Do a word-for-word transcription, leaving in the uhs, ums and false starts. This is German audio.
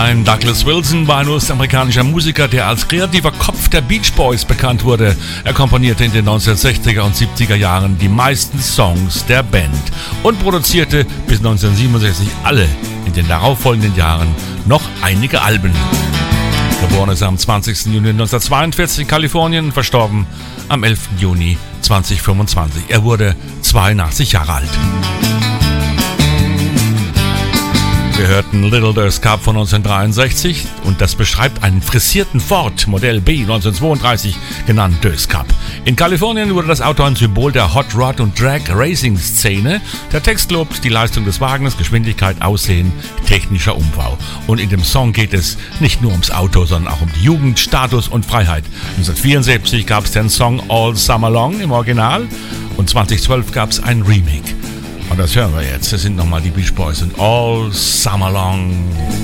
sein. Douglas Wilson war ein US-amerikanischer Musiker, der als kreativer Kopf der Beach Boys bekannt wurde. Er komponierte in den neunzehnhundertsechziger und siebziger Jahren die meisten Songs der Band und produzierte bis neunzehnhundertsiebenundsechzig alle in den darauffolgenden Jahren noch einige Alben. Geboren ist er am zwanzigsten Juni neunzehnhundertzweiundvierzig in Kalifornien, verstorben am elften Juni zweitausendfünfundzwanzig. Er wurde zweiundachtzig Jahre alt. Wir hörten Little Durst Cup von neunzehnhundertdreiundsechzig und das beschreibt einen frisierten Ford Modell B neunzehnhundertzweiunddreißig, genannt Durst Cup. In Kalifornien wurde das Auto ein Symbol der Hot Rod und Drag Racing Szene. Der Text lobt die Leistung des Wagens, Geschwindigkeit, Aussehen, technischer Umbau. Und in dem Song geht es nicht nur ums Auto, sondern auch um die Jugend, Status und Freiheit. neunzehnhundertvierundsiebzig gab es den Song All Summer Long im Original und zweitausendzwölf gab es ein Remake. Und das hören wir jetzt. Das sind nochmal die Beach Boys und All Summer Long.